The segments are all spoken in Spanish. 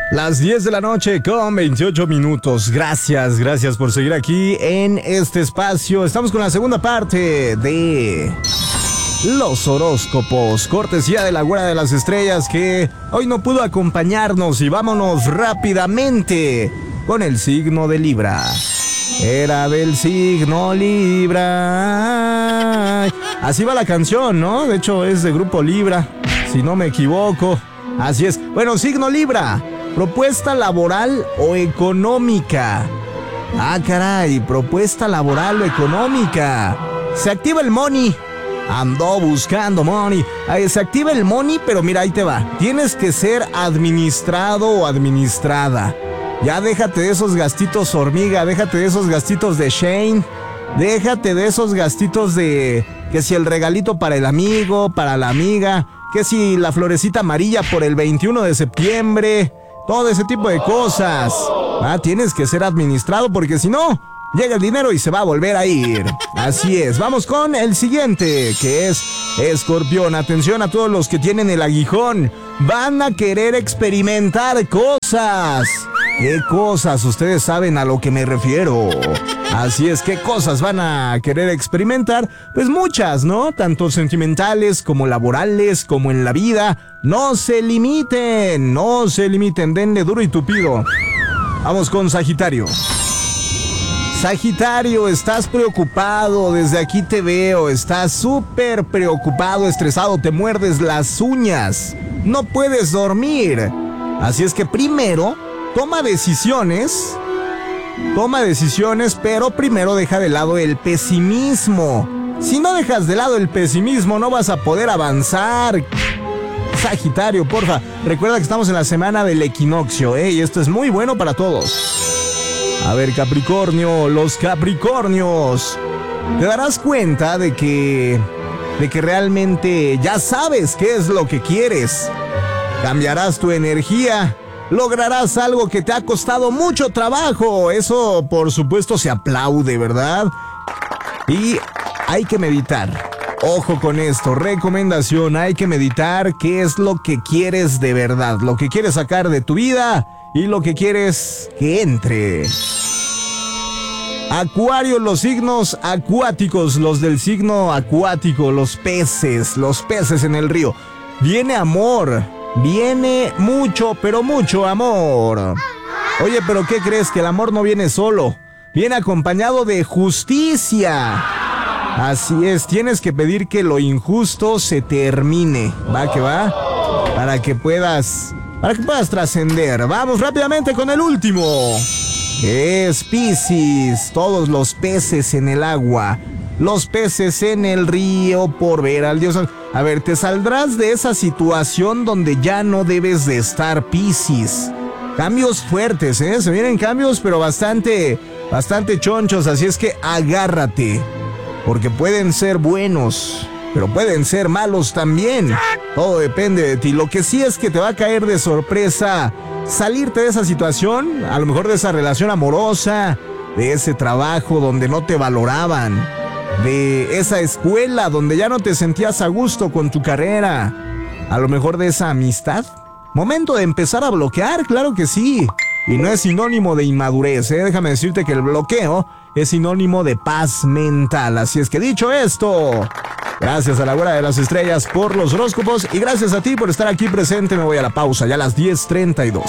Las 10 de la noche con 28 minutos. Gracias por seguir aquí en este espacio. Estamos con la segunda parte de los horóscopos, cortesía de la Güera de las Estrellas, que hoy no pudo acompañarnos. Y vámonos rápidamente con el signo de Libra. Era del signo Libra. Así va la canción, ¿no? De hecho es de Grupo Libra, si no me equivoco. Así es. Bueno, signo Libra. Propuesta laboral o económica. Ah, caray, propuesta laboral o económica. Se activa el money. Ando buscando money. Se activa el money, pero mira, ahí te va. Tienes que ser administrado o administrada. Ya déjate de esos gastitos hormiga, déjate de esos gastitos de Shane, déjate de esos gastitos de que si el regalito para el amigo, para la amiga, que si la florecita amarilla por el 21 de septiembre... Todo ese tipo de cosas. Tienes que ser administrado porque si no, llega el dinero y se va a volver a ir. Así es. Vamos con el siguiente, que es Escorpión. Atención a todos los que tienen el aguijón. Van a querer experimentar cosas. ¿Qué cosas? Ustedes saben a lo que me refiero. Así es, ¿qué cosas van a querer experimentar? Pues muchas, ¿no? Tanto sentimentales como laborales, como en la vida. No se limiten, denle duro y tupido. Vamos con Sagitario. Sagitario, estás preocupado, desde aquí te veo, estás súper preocupado, estresado, te muerdes las uñas, no puedes dormir. Así es que primero, toma decisiones, pero primero deja de lado el pesimismo. Si no dejas de lado el pesimismo, no vas a poder avanzar. Sagitario, porfa, recuerda que estamos en la semana del equinoccio, y esto es muy bueno para todos. A ver, Capricornio, los Capricornios, te darás cuenta de que realmente ya sabes qué es lo que quieres. Cambiarás tu energía, lograrás algo que te ha costado mucho trabajo. Eso, por supuesto, se aplaude, ¿verdad? Y hay que meditar. Ojo con esto, recomendación, hay que meditar qué es lo que quieres de verdad, lo que quieres sacar de tu vida y lo que quieres que entre. Acuario, los signos acuáticos, los del signo acuático, los peces en el río. Viene amor, viene mucho, pero mucho amor. Oye, pero ¿qué crees? Que el amor no viene solo, viene acompañado de justicia. Así es, tienes que pedir que lo injusto se termine. Va que va, para que puedas trascender. Vamos rápidamente con el último. Es Piscis, todos los peces en el agua, los peces en el río por ver al Dios. A ver, te saldrás de esa situación donde ya no debes de estar, Piscis. Cambios fuertes, se vienen cambios, pero bastante chonchos, así es que agárrate. Porque pueden ser buenos, pero pueden ser malos también. Todo depende de ti. Lo que sí es que te va a caer de sorpresa salirte de esa situación, a lo mejor de esa relación amorosa, de ese trabajo donde no te valoraban, de esa escuela donde ya no te sentías a gusto con tu carrera, a lo mejor de esa amistad. Momento de empezar a bloquear, claro que sí. Y no es sinónimo de inmadurez, Déjame decirte que el bloqueo es sinónimo de paz mental. Así es que dicho esto, gracias a la Güera de las Estrellas por los horóscopos y gracias a ti por estar aquí presente. Me voy a la pausa, ya a las 10:32.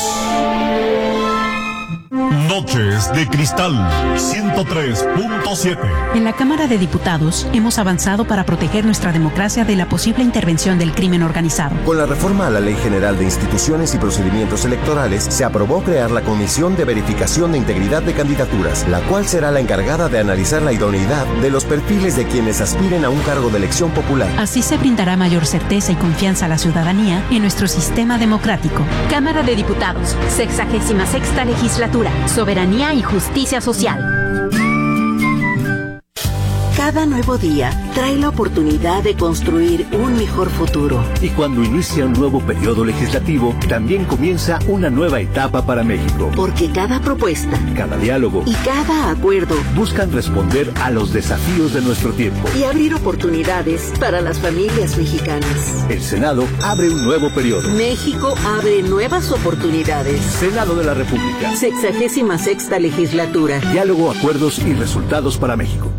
Noches de Cristal 103.7. En la Cámara de Diputados hemos avanzado para proteger nuestra democracia de la posible intervención del crimen organizado. Con la reforma a la Ley General de Instituciones y Procedimientos Electorales, se aprobó crear la Comisión de Verificación de Integridad de Candidaturas, la cual será la encargada de analizar la idoneidad de los perfiles de quienes aspiren a un cargo de elección popular. Así se brindará mayor certeza y confianza a la ciudadanía en nuestro sistema democrático. Cámara de Diputados, 66ª Legislatura, Soberanía y Justicia Social. Cada nuevo día trae la oportunidad de construir un mejor futuro. Y cuando inicia un nuevo periodo legislativo, también comienza una nueva etapa para México. Porque cada propuesta, cada diálogo y cada acuerdo buscan responder a los desafíos de nuestro tiempo y abrir oportunidades para las familias mexicanas. El Senado abre un nuevo periodo. México abre nuevas oportunidades. Senado de la República. 66ª legislatura. Diálogo, acuerdos y resultados para México.